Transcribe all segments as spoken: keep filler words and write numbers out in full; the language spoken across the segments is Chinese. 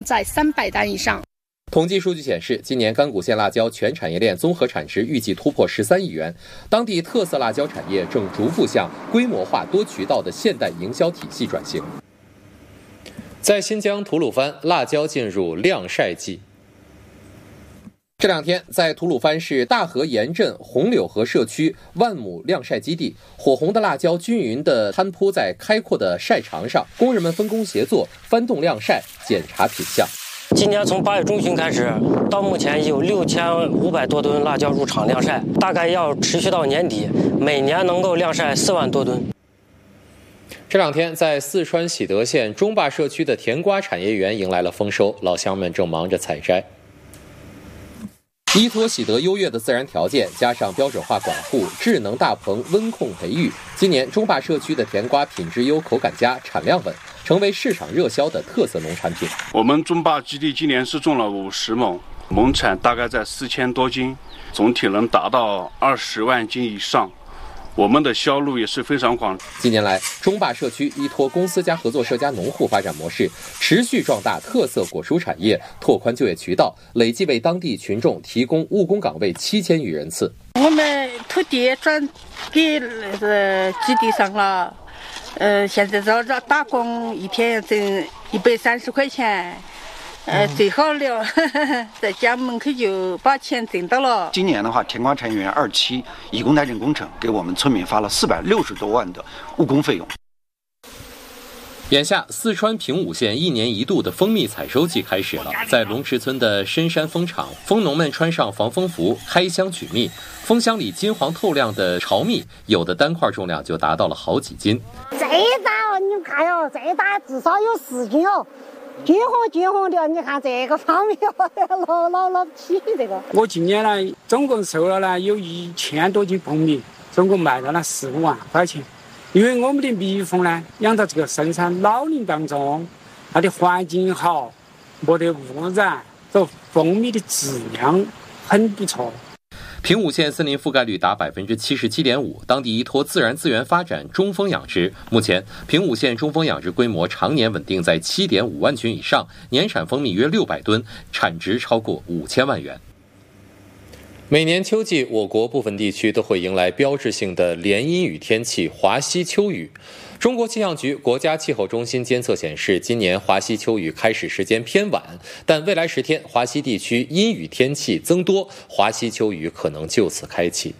在三百担以上。 统计数据显示，今年甘谷县辣椒全产业链综合产值预计突破十三亿元。当地特色辣椒产业正逐步向规模化、多渠道的现代营销体系转型。在新疆吐鲁番，辣椒进入晾晒季。这两天，在吐鲁番市大河沿镇红柳河社区万亩晾晒基地，火红的辣椒均匀地摊铺在开阔的晒场上，工人们分工协作，翻动晾晒，检查品相。 今年从八月中旬开始，到目前有六千五百多吨辣椒入场晾晒，大概要持续到年底，每年能够晾晒四万多吨。 这两天，在四川喜德县中坝社区的甜瓜产业园迎来了丰收，老乡们正忙着采摘。依托喜德优越的自然条件，加上标准化管护、智能大棚温控培育，今年中坝社区的甜瓜品质优、口感佳、产量稳，成为市场热销的特色农产品。 我们中坝基地今年是种了五十亩，亩产大概在四千多斤，总体能达到二十万斤以上。我们的销路也是非常广。 近年来，中坝社区依托公司加合作社加农户发展模式，持续壮大特色果蔬产业，拓宽就业渠道，累计为当地群众提供务工岗位七千余人次。 我们土地转给呃基地上了，呃，现在这这打工一天要挣一百三十块钱。呃，最好了，呵呵，在家门口就把钱挣到了。 今年的话，甜瓜产业园二期以工代赈工程给我们村民发了四百六十多万的务工费用。 眼下，四川平武县一年一度的蜂蜜采收季开始了。在龙池村的深山蜂场，蜂农们穿上防风服，开箱取蜜。蜂箱里金黄透亮的巢蜜，有的单块重量就达到了好几斤。 最大哦，你们看哟，最大至少有十斤哦。金红金红的，你看这个方面老老老皮这个。 我今年呢，总共收了呢有一千多斤蜂蜜，总共卖到了四五万块钱。因为我们的蜜蜂呢，养到这个深山老林当中，它的环境好，没得污染，这蜂蜜的质量很不错。 平武县森林覆盖率达百分之七十七点五，当地依托自然资源发展中蜂养殖。目前，平武县中蜂养殖规模常年稳定在七点五万群以上，年产蜂蜜约六百吨，产值超过五千万元。每年秋季，我国部分地区都会迎来标志性的连阴雨天气——华西秋雨。中国气象局国家气候中心监测显示，今年华西秋雨开始时间偏晚，但未来十天华西地区阴雨天气增多，华西秋雨可能就此开启。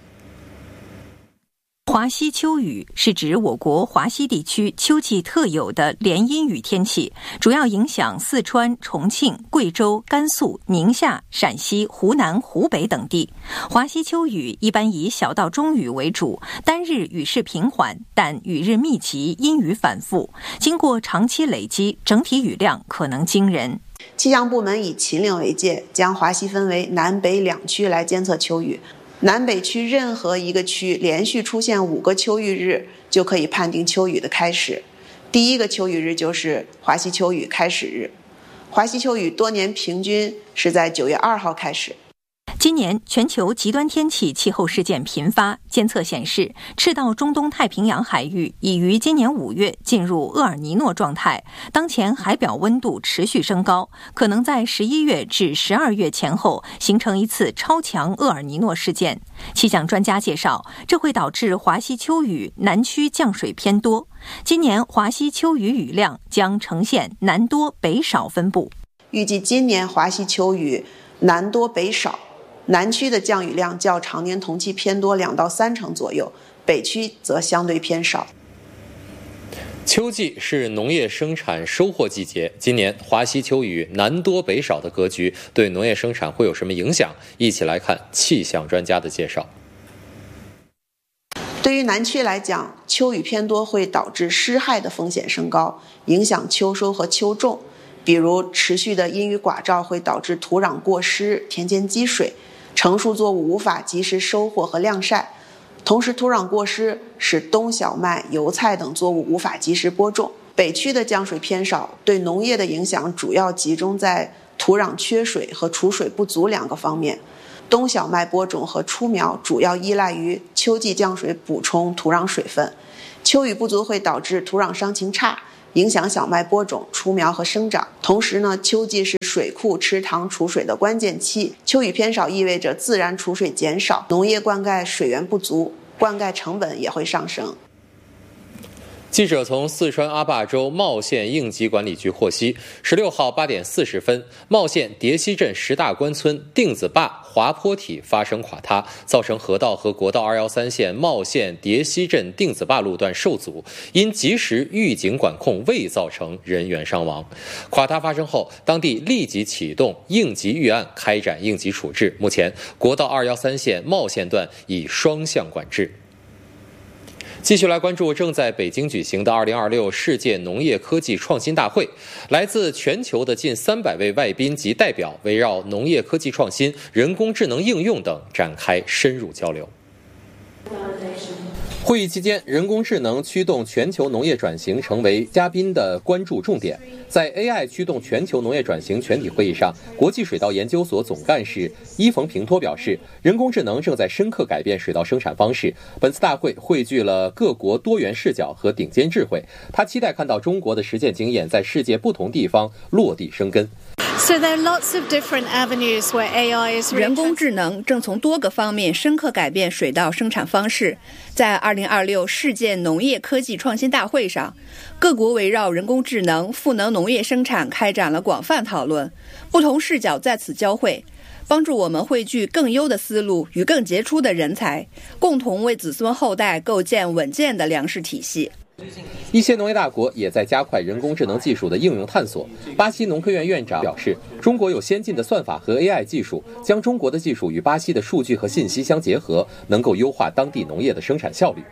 华西秋雨是指我国华西地区秋季特有的连阴雨天气，主要影响四川、重庆、贵州、甘肃、宁夏、陕西、湖南、湖北等地。华西秋雨一般以小到中雨为主，单日雨势平缓，但雨日密集，阴雨反复。经过长期累积，整体雨量可能惊人。 气象部门以秦岭为界，将华西分为南北两区来监测秋雨。南北区任何一个区连续出现五个秋雨日，就可以判定秋雨的开始。第一个秋雨日就是华西秋雨开始日。华西秋雨多年平均是在九月二号开始。 今年全球极端天气气候事件频发，监测显示，赤道中东太平洋海域已于今年五月进入厄尔尼诺状态。当前海表温度持续升高，可能在十一月至十二月前后形成一次超强厄尔尼诺事件。气象专家介绍，这会导致华西秋雨南区降水偏多。今年华西秋雨雨量将呈现南多北少分布。 预计今年华西秋雨南多北少。南区的降雨量较常年同期偏多两到三成左右，北区则相对偏少。 秋季是农业生产收获季节，今年华西秋雨南多北少的格局对农业生产会有什么影响？一起来看气象专家的介绍。 对于南区来讲，秋雨偏多会导致湿害的风险升高，影响秋收和秋种。比如持续的阴雨寡照会导致土壤过湿、田间积水，成熟作物无法及时收获和晾晒，同时土壤过湿使冬小麦、油菜等作物无法及时播种。北区的降水偏少，对农业的影响主要集中在土壤缺水和储水不足两个方面。冬小麦播种和出苗主要依赖于秋季降水补充土壤水分，秋雨不足会导致土壤伤情差， 影响小麦播种、出苗和生长。同时呢，秋季是水库池塘储水的关键期，秋雨偏少意味着自然储水减少，农业灌溉水源不足，灌溉成本也会上升。 记者从四川阿坝州茂县应急管理局获悉，十六号八点四十分，茂县蝶溪镇十大关村定子坝滑坡体发生垮塌，造成河道和国道二一三线茂县蝶溪镇定子坝路段受阻，因及时预警管控未造成人员伤亡。垮塌发生后，当地立即启动应急预案，开展应急处置。目前，国道二一三线茂县段已双向管制。继续来关注正在北京举行的二零二六世界农业科技创新大会，来自全球的近三百位外宾及代表围绕农业科技创新、人工智能应用等展开深入交流。会议期间，人工智能驱动全球农业转型成为嘉宾的关注重点。在 A I 驱动全球农业转型全体会议上，国际水稻研究所总干事伊冯平托表示，人工智能正在深刻改变水稻生产方式。本次大会汇聚了各国多元视角和顶尖智慧，他期待看到中国的实践经验在世界不同地方落地生根。 So there are lots of different avenues where A I is. 人工智能正从多个方面深刻改变水稻生产方式。在二零二六世界农业科技创新大会上，各国围绕人工智能赋能农业生产开展了广泛讨论，不同视角在此交汇，帮助我们汇聚更优的思路与更杰出的人才，共同为子孙后代构建稳健的粮食体系。 一些农业大国也在加快人工智能技术的应用探索。巴西农科院院长表示，中国有先进的算法和 A I 技术，将中国的技术与巴西的数据和信息相结合，能够优化当地农业的生产效率。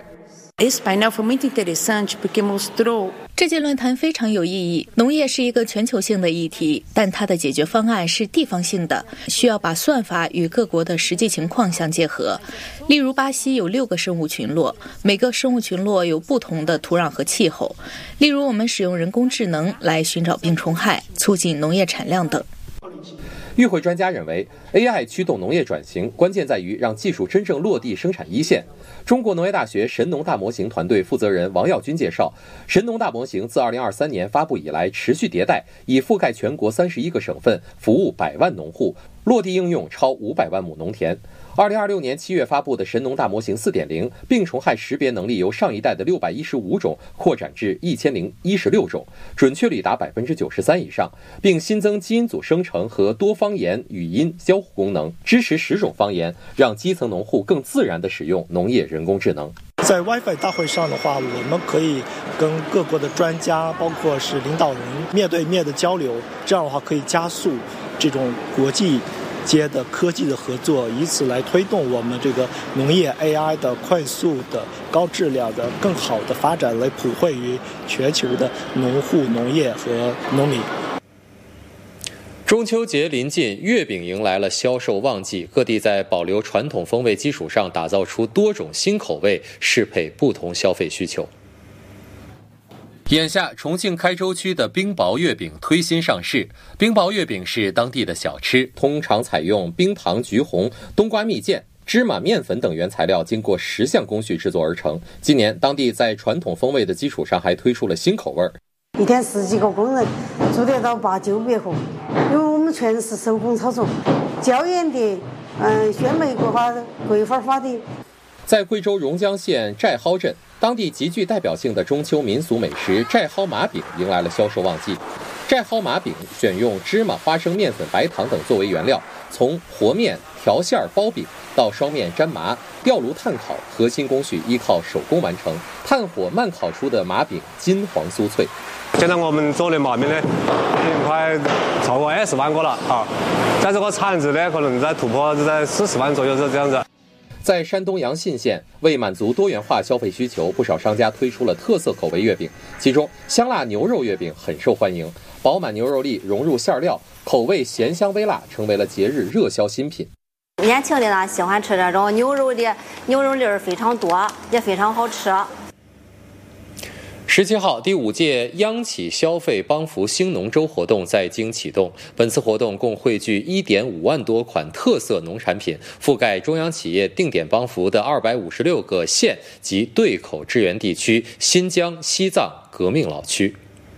这届论坛非常有意义。农业是一个全球性的议题，但它的解决方案是地方性的，需要把算法与各国的实际情况相结合。例如，巴西有六个生物群落，每个生物群落有不同的土壤和气候。例如，我们使用人工智能来寻找病虫害，促进农业产量等。 与会专家认为 ，A I 驱动农业转型，关键在于让技术真正落地生产一线。中国农业大学神农大模型团队负责人王耀军介绍，神农大模型自二零二三年发布以来持续迭代，已覆盖全国三十一个省份，服务百万农户，落地应用超五百万亩农田。二零二六年七月发布的神农大模型 四点零 病虫害识别能力由上一代的六百一十五种扩展至一千零一十六种，准确率达 百分之九十三 以上，并新增基因组生成和多方言语音交互功能，支持十种方言，让基层农户更自然地使用农业人工智能。 在 WiFi 大会上的话，我们可以跟各国的专家，包括是领导人面对面的交流，这样的话可以加速这种国际阶的科技的合作，以此来推动我们这个农业 A I 的快速的、高质量的、更好的发展，来普惠于全球的农户、农业和农民。 中秋节临近，月饼迎来了销售旺季，各地在保留传统风味基础上，打造出多种新口味，适配不同消费需求。眼下，重庆开州区的冰雹月饼推新上市。冰雹月饼是当地的小吃，通常采用冰糖、橘红、冬瓜蜜饯、芝麻、面粉等原材料，经过十项工序制作而成。今年，当地在传统风味的基础上，还推出了新口味。 一天十几个工人做得到八九百盒，因为我们全是手工操作，椒盐的，嗯，鲜玫瑰花、桂花花的。 在贵州榕江县寨蒿镇，当地极具代表性的中秋民俗美食寨蒿麻饼迎来了销售旺季。寨蒿麻饼选用芝麻、花生、面粉、白糖等作为原料，从和面、调馅、包饼到烧面、粘麻、吊炉炭烤，核心工序依靠手工完成。炭火慢烤出的麻饼金黄酥脆。 现在我们做的麻饼呢，已经快超过二十万个了啊！在这个产值呢，可能在突破在四十万左右是这样子。 在山东阳信县，为满足多元化消费需求，不少商家推出了特色口味月饼，其中香辣牛肉月饼很受欢迎，饱满牛肉粒融入馅料，口味咸香微辣，成为了节日热销新品。 年轻的呢喜欢吃这种牛肉的，牛肉粒儿非常多，也非常好吃。 十七号，第五届央企消费帮扶兴农周活动在京启动。本次活动共汇聚 一点五万多款特色农产品，覆盖中央企业定点帮扶的二百五十六个县及对口支援地区、新疆、西藏革命老区。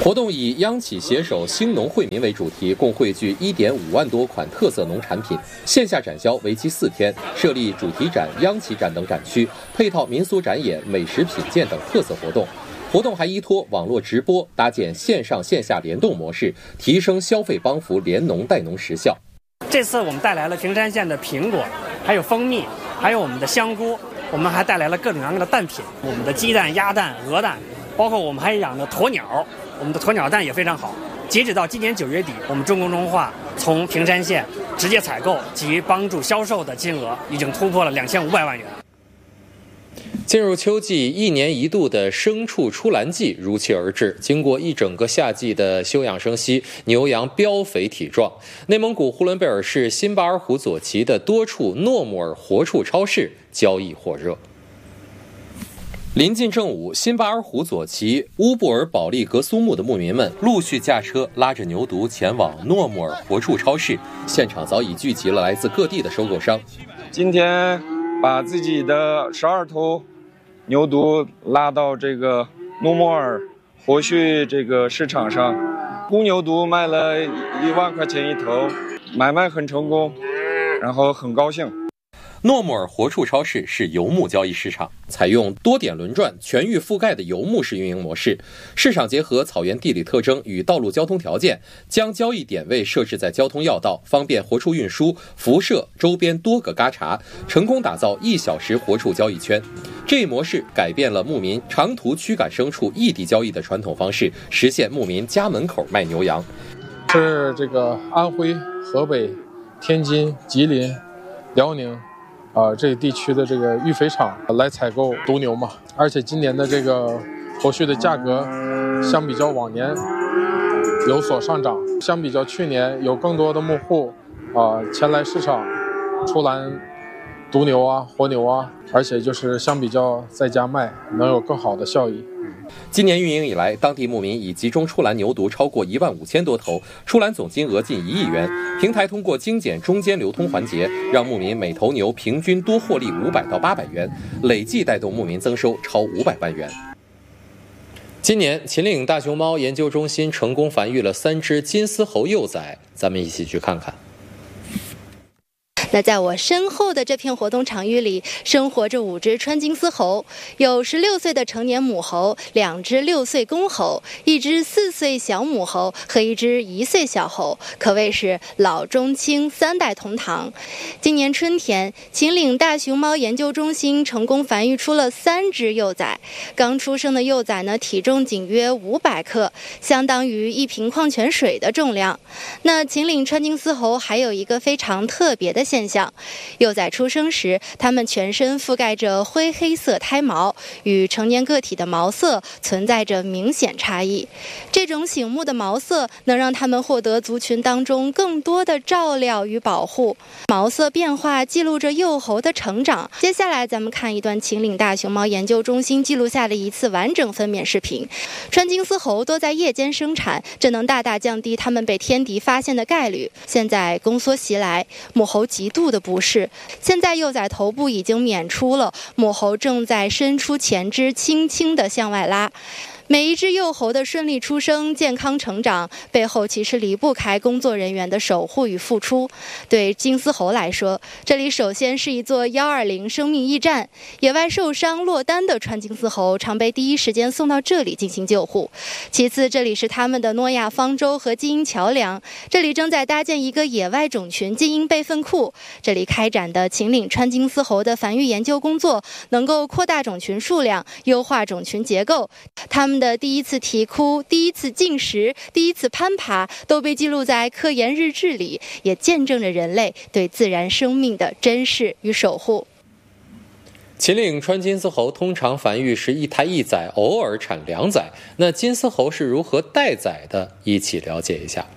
活动以央企携手兴农惠民为主题，共汇聚一点五万多款特色农产品，线下展销为期四天，设立主题展、央企展等展区，配套民俗展演、美食品鉴等特色活动。活动还依托网络直播，搭建线上线下联动模式，提升消费帮扶联农带农实效。 这次我们带来了平山县的苹果，还有蜂蜜，还有我们的香菇，我们还带来了各种各样的蛋品，我们的鸡蛋、鸭蛋、鹅蛋，包括我们还养的鸵鸟，我们的鸵鸟蛋也非常好。截止到今年九月底，我们中国农化从平山县直接采购及帮助销售的金额已经突破了两千五百万元。 进入秋季，一年一度的牲畜出栏季如期而至。经过一整个夏季的休养生息，牛羊膘肥体壮。内蒙古呼伦贝尔市新巴尔虎左旗的多处诺木尔活畜超市交易火热。临近正午，新巴尔虎左旗乌布尔保利格苏木的牧民们陆续驾车拉着牛犊前往诺木尔活畜超市，现场早已聚集了来自各地的收购商。 今天把自己的十二头牛犊拉到这个诺木尔活畜这个市场上，公牛犊卖了一万块钱一头，买卖很成功，然后很高兴。 诺木尔活畜超市是游牧交易市场，采用多点轮转、全域覆盖的游牧式运营模式。市场结合草原地理特征与道路交通条件，将交易点位设置在交通要道，方便活畜运输，辐射周边多个嘎查，成功打造一小时活畜交易圈。这一模式改变了牧民长途驱赶牲畜异地交易的传统方式，实现牧民家门口卖牛羊。 是这个安徽、河北、天津、吉林、辽宁啊、呃，这个地区的这个育肥场来采购犊牛嘛，而且今年的这个活畜的价格相比较往年有所上涨，相比较去年有更多的牧户啊、呃、前来市场出栏犊牛啊、活牛啊，而且就是相比较在家卖能有更好的效益。 今年运营以来，当地牧民已集中出栏牛犊超过一万五千多头，出栏总金额近一亿元。平台通过精简中间流通环节，让牧民每头牛平均多获利五百到八百元，累计带动牧民增收超五百万元。今年，秦岭大熊猫研究中心成功繁育了三只金丝猴幼崽，咱们一起去看看。 那在我身后的这片活动场域里，生活着五只川金丝猴，有十六岁的成年母猴，两只六岁公猴，一只四岁小母猴和一只一岁小猴，可谓是老中青三代同堂。今年春天，秦岭大熊猫研究中心成功繁育出了三只幼崽。刚出生的幼崽呢，体重仅约五百克，相当于一瓶矿泉水的重量。那秦岭川金丝猴还有一个非常特别的现象，幼崽出生时，它们全身覆盖着灰黑色胎毛，与成年个体的毛色存在着明显差异。这种醒目的毛色能让它们获得族群当中更多的照料与保护。毛色变化记录着幼猴的成长。接下来咱们看一段秦岭大熊猫研究中心记录下的一次完整分娩视频。川金丝猴多在夜间生产，这能大大降低它们被天敌发现的概率。现在宫缩袭来，母猴极度的不适，现在幼崽头部已经娩出了，母猴正在伸出前肢，轻轻地向外拉。每一只幼猴的顺利出生、健康成长，背后其实离不开工作人员的守护与付出。对金丝猴来说，这里首先是一座幺二零生命驿站，野外受伤落单的川金丝猴常被第一时间送到这里进行救护。其次，这里是他们的诺亚方舟和基因桥梁，这里正在搭建一个野外种群基因备份库。这里开展的秦岭川金丝猴的繁育研究工作，能够扩大种群数量，优化种群结构。他们的第一次啼哭、第一次进食、第一次攀爬，都被记录在科研日志里，也见证着人类对自然生命的珍视与守护。 秦岭川金丝猴通常繁育是一胎一崽，偶尔产两崽。那金丝猴是如何带崽的？一起了解一下。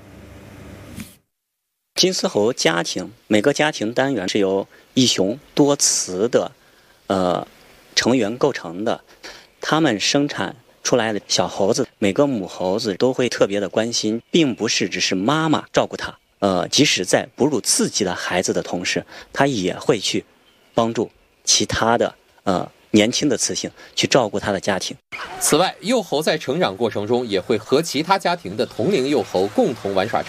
金丝猴家庭每个家庭单元是由一雄多雌的呃成员构成的，它们生产出来的小猴子，每个母猴子都会特别的关心，并不是只是妈妈照顾它，呃，即使在哺乳自己的孩子的同时，它也会去帮助其他的呃年轻的雌性去照顾它的家庭。 此外，幼猴在成长过程中也会和其他家庭的同龄幼猴共同玩耍成